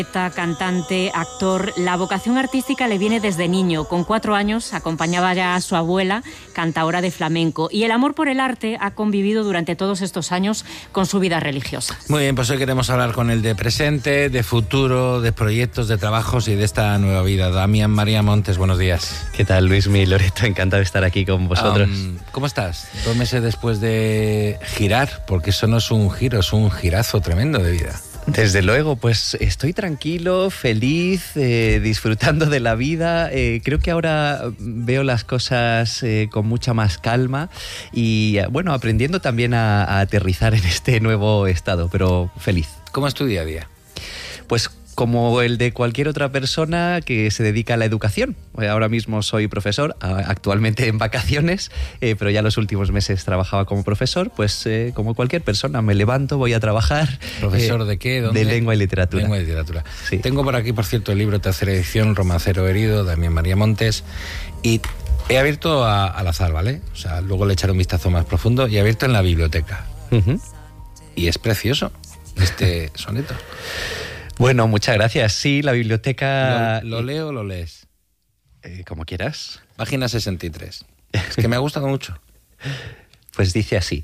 Cantante, actor, la vocación artística le viene desde niño. Con 4 años acompañaba ya a su abuela, cantaora de flamenco, y el amor por el arte ha convivido durante todos estos años con su vida religiosa. Muy bien, pues hoy queremos hablar con él de presente, de futuro, de proyectos, de trabajos y de esta nueva vida. Damián María Montes, buenos días. ¿Qué tal, Luismi, Loreto? Encantado de estar aquí con vosotros. ¿Cómo estás? 2 meses después de girar, porque eso no es un giro, es un girazo tremendo de vida. Desde luego, pues estoy tranquilo, feliz, disfrutando de la vida. Creo que ahora veo las cosas con mucha más calma y, bueno, aprendiendo también a aterrizar en este nuevo estado, pero feliz. ¿Cómo es tu día a día? Pues como el de cualquier otra persona que se dedica a la educación. Ahora mismo soy profesor, actualmente en vacaciones, pero ya los últimos meses trabajaba como profesor. Pues como cualquier persona, me levanto, voy a trabajar. ¿Profesor de qué? ¿Dónde? De lengua y literatura. Lengua y literatura. Sí. Tengo por aquí, por cierto, el libro Tercera edición, Romancero herido, Damián María Montes, y he abierto al azar, ¿vale? O sea, luego le echaré un vistazo más profundo, y he abierto en la biblioteca. Y es precioso este soneto. Bueno, muchas gracias. Sí, la biblioteca... ¿Lo leo o lo lees? Como quieras. Página 63. Es que me ha gustado mucho. Pues dice así.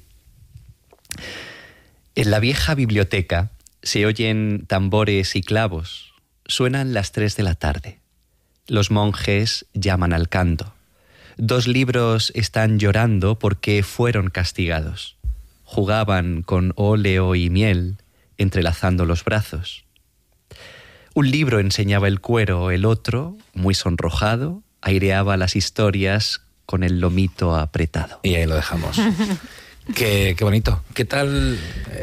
En la vieja biblioteca se oyen tambores y clavos. Suenan las 3 de la tarde. Los monjes llaman al canto. 2 libros están llorando porque fueron castigados. Jugaban con óleo y miel, entrelazando los brazos. Un libro enseñaba el cuero, el otro, muy sonrojado, aireaba las historias con el lomito apretado. Y ahí lo dejamos. Qué bonito. ¿Qué tal?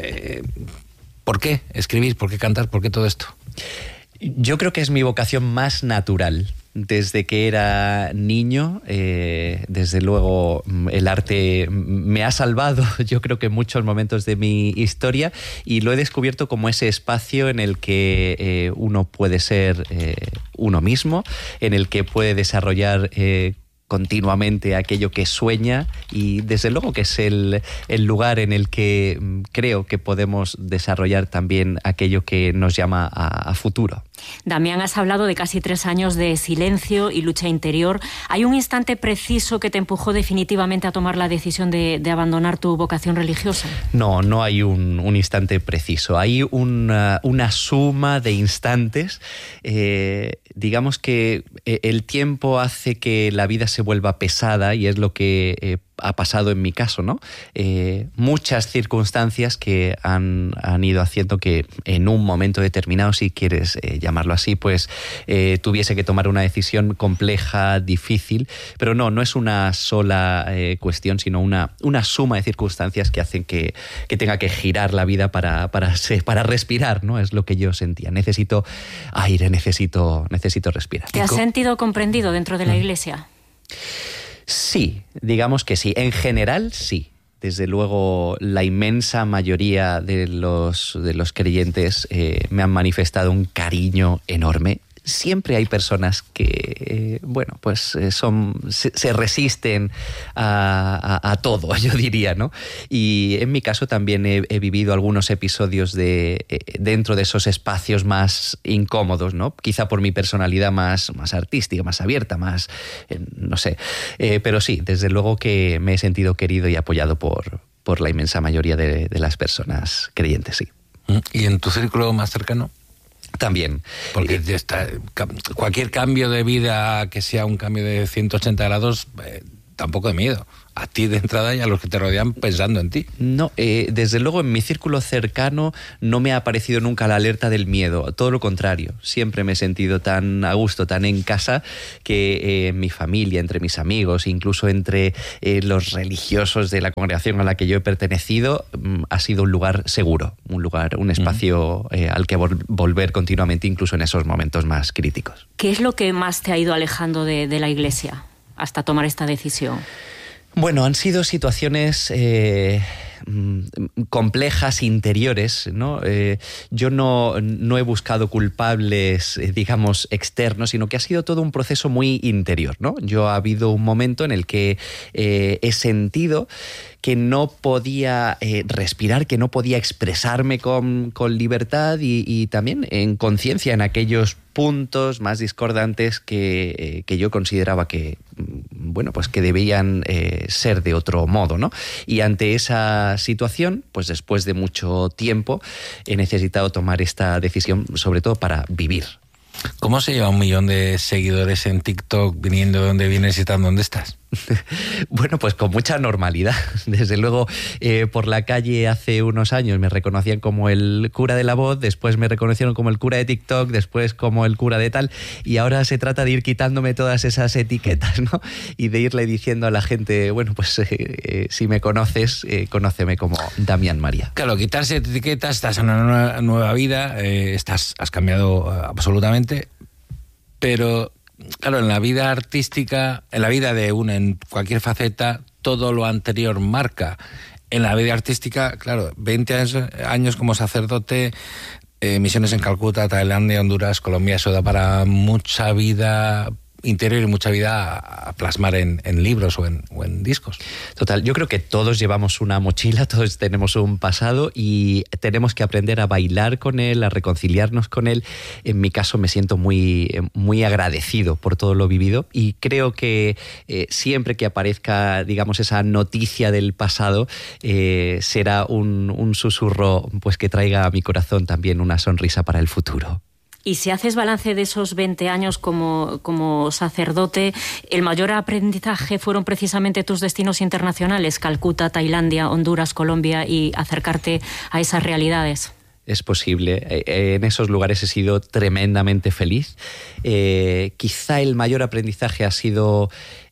¿Por qué escribir? ¿Por qué cantar? ¿Por qué todo esto? Yo creo que es mi vocación más natural. Desde que era niño, desde luego el arte me ha salvado, yo creo que en muchos momentos de mi historia, y lo he descubierto como ese espacio en el que uno puede ser uno mismo, en el que puede desarrollar continuamente aquello que sueña, y desde luego que es el lugar en el que creo que podemos desarrollar también aquello que nos llama a futuro. Damián, has hablado de casi 3 años de silencio y lucha interior. ¿Hay un instante preciso que te empujó definitivamente a tomar la decisión de abandonar tu vocación religiosa? No hay un instante preciso. Hay una suma de instantes. Digamos que el tiempo hace que la vida se vuelva pesada, y es lo que ha pasado en mi caso, ¿no? Muchas circunstancias que han ido haciendo que en un momento determinado, si quieres llamarlo así, pues tuviese que tomar una decisión compleja, difícil, pero no es una sola cuestión, sino una suma de circunstancias que hacen que tenga que girar la vida para respirar, ¿no? Es lo que yo sentía. Necesito aire, necesito respirar. ¿Te has sentido comprendido dentro de la Iglesia? Sí, digamos que sí. En general, sí. Desde luego, la inmensa mayoría de los creyentes me han manifestado un cariño enorme. Siempre hay personas que, bueno, pues se resisten a todo, yo diría, ¿no? Y en mi caso también he vivido algunos episodios dentro de esos espacios más incómodos, ¿no? Quizá por mi personalidad más artística, más abierta, más, no sé. Pero sí, desde luego que me he sentido querido y apoyado por la inmensa mayoría de las personas creyentes, sí. ¿Y en tu círculo más cercano? También. Porque cualquier cambio de vida que sea un cambio de 180 grados, tampoco de miedo. A ti de entrada y a los que te rodean pensando en ti. No, desde luego en mi círculo cercano no me ha aparecido nunca la alerta del miedo. Todo lo contrario. Siempre me he sentido tan a gusto, tan en casa, que en mi familia, entre mis amigos, incluso entre los religiosos de la congregación a la que yo he pertenecido, ha sido un lugar seguro, un espacio al que volver continuamente, incluso en esos momentos más críticos. ¿Qué es lo que más te ha ido alejando de la Iglesia hasta tomar esta decisión? Bueno, han sido situaciones complejas interiores, ¿no? Yo no he buscado culpables, digamos, externos, sino que ha sido todo un proceso muy interior, ¿no? Yo ha habido un momento en el que he sentido que no podía respirar, que no podía expresarme con libertad y también en conciencia en aquellos puntos más discordantes que yo consideraba que, bueno, pues que debían ser de otro modo, ¿no? Y ante esa situación, pues después de mucho tiempo, he necesitado tomar esta decisión, sobre todo para vivir. ¿Cómo se lleva 1 millón de seguidores en TikTok viniendo de donde vienes y estando donde estás? Bueno, pues con mucha normalidad. Desde luego, por la calle hace unos años me reconocían como el cura de La Voz, después me reconocieron como el cura de TikTok, después como el cura de tal, y ahora se trata de ir quitándome todas esas etiquetas, ¿no? Y de irle diciendo a la gente, bueno, pues si me conoces, conóceme como Damián María. Claro, quitarse etiquetas, estás en una nueva vida, has cambiado absolutamente, pero claro, en la vida artística, en la vida de uno, en cualquier faceta, todo lo anterior marca. En la vida artística, claro, 20 años como sacerdote, misiones en Calcuta, Tailandia, Honduras, Colombia, eso da para mucha vida interior y mucha vida a plasmar en libros o en discos. Total, yo creo que todos llevamos una mochila, todos tenemos un pasado y tenemos que aprender a bailar con él, a reconciliarnos con él. En mi caso me siento muy, muy agradecido por todo lo vivido y creo que siempre que aparezca, digamos, esa noticia del pasado, será un susurro pues que traiga a mi corazón también una sonrisa para el futuro. Y si haces balance de esos 20 años como sacerdote, ¿el mayor aprendizaje fueron precisamente tus destinos internacionales, Calcuta, Tailandia, Honduras, Colombia, y acercarte a esas realidades? Es posible. En esos lugares he sido tremendamente feliz. Quizá el mayor aprendizaje ha sido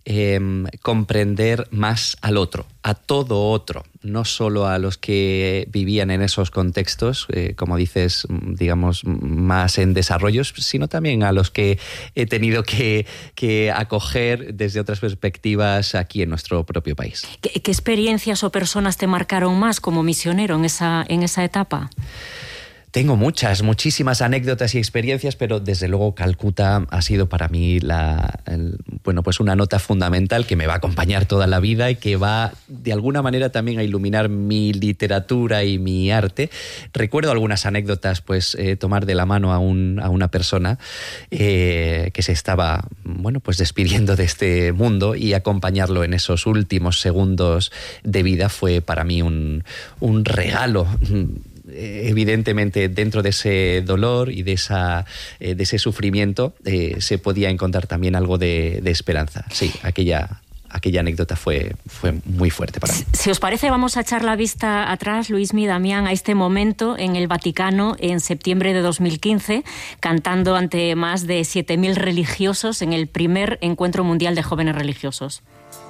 comprender más al otro, a todo otro, no solo a los que vivían en esos contextos, como dices, digamos, más en desarrollos, sino también a los que he tenido que acoger desde otras perspectivas aquí en nuestro propio país. ¿Qué experiencias o personas te marcaron más como misionero en esa etapa? Tengo muchísimas anécdotas y experiencias, pero desde luego Calcuta ha sido para mí pues una nota fundamental que me va a acompañar toda la vida y que va de alguna manera también a iluminar mi literatura y mi arte. Recuerdo algunas anécdotas, pues tomar de la mano a una persona que se estaba, bueno, pues despidiendo de este mundo y acompañarlo en esos últimos segundos de vida fue para mí un regalo. Evidentemente, dentro de ese dolor y de ese sufrimiento se podía encontrar también algo de esperanza. Sí, aquella anécdota fue muy fuerte para mí. Si os parece, vamos a echar la vista atrás, Luismi, Damián, a este momento en el Vaticano en septiembre de 2015, cantando ante más de 7.000 religiosos en el primer Encuentro Mundial de Jóvenes Religiosos.